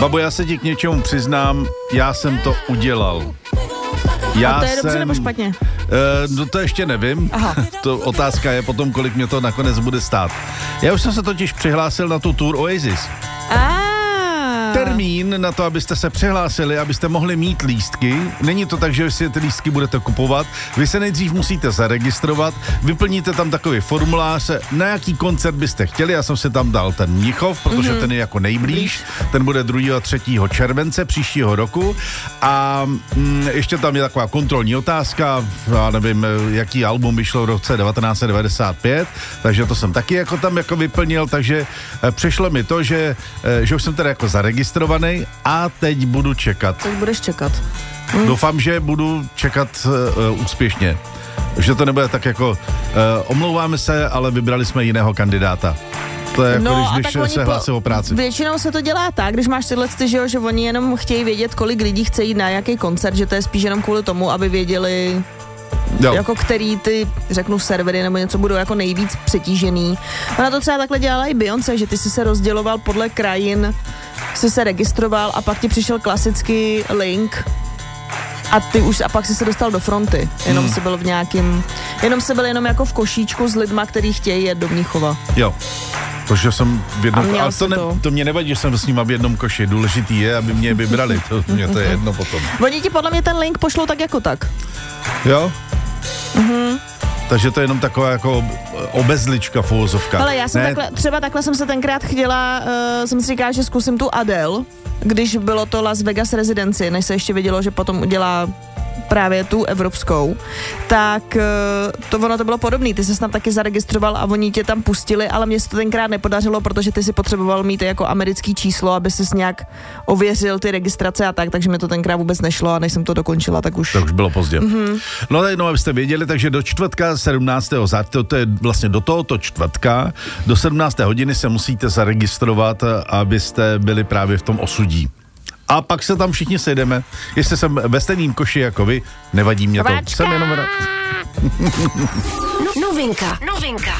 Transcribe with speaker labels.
Speaker 1: Babo, já se ti k něčemu přiznám, já jsem to udělal.
Speaker 2: A to je dobře nebo špatně?
Speaker 1: No to ještě nevím.
Speaker 2: Aha.
Speaker 1: To otázka je potom, kolik mě to nakonec bude stát. Já už jsem se totiž přihlásil na tu tour Oasis. Termín na to, abyste se přihlásili, abyste mohli mít lístky. Není to tak, že si ty lístky budete kupovat. Vy se nejdřív musíte zaregistrovat, vyplníte tam takový formulář, na jaký koncert byste chtěli. Já jsem si tam dal ten Mnichov, protože ten je jako nejblíž. Ten bude 2. a 3. července příštího roku. A ještě tam je taková kontrolní otázka. Já nevím, jaký album vyšlo v roce 1995, takže to jsem taky jako tam jako vyplnil, takže přišlo mi to, že už jsem teda jako zaregistrovaný a teď budu čekat.
Speaker 2: Teď budeš čekat.
Speaker 1: Doufám, že budu čekat úspěšně. Že to nebude tak jako omlouváme se, ale vybrali jsme jiného kandidáta. To je jako když se hlásí o práci.
Speaker 2: Většinou se to dělá tak, když máš tyhle že oni jenom chtějí vědět, kolik lidí chce jít na jaký koncert, že to je spíš jenom kvůli tomu, aby věděli, jako který ty, řeknu, servery nebo něco budou jako nejvíc přetížený. Ona to třeba takhle dělala i Beyoncé, že ty si se rozděloval podle krajin, jsi se registroval a pak ti přišel klasický link a pak jsi se dostal do fronty. Jenom jsi byl v nějakým, jenom jako v košíčku s lidma, který chtějí jet do Mnichova.
Speaker 1: Jo. Protože jsem v jednom, ale to mě nevadí, že jsem s nima v jednom koši. Důležitý je, aby mě vybrali. Mě to je jedno potom.
Speaker 2: Oni ti podle mě ten link pošlou tak jako tak.
Speaker 1: Jo? Takže to je jenom taková jako obezlička v uvozovkách.
Speaker 2: Ale já jsem takhle jsem se tenkrát chtěla, jsem si říkala, že zkusím tu Adele, když bylo to Las Vegas Residency, než se ještě vědělo, že potom udělá právě tu evropskou, tak ono to bylo podobný. Ty se snad taky zaregistroval a oni tě tam pustili, ale mně se to tenkrát nepodařilo, protože ty si potřeboval mít jako americký číslo, aby si nějak ověřil ty registrace a tak, takže mi to tenkrát vůbec nešlo a než jsem to dokončila, tak už...
Speaker 1: To už bylo pozdě. No tak abyste věděli, takže do čtvrtka 17. září, to je vlastně do tohoto čtvrtka, do 17. hodiny se musíte zaregistrovat, abyste byli právě v tom osudí. A pak se tam všichni sejdeme. Jestli jsem ve stejným koši jako vy, nevadí mě to. Jsem jenom
Speaker 3: Novinka.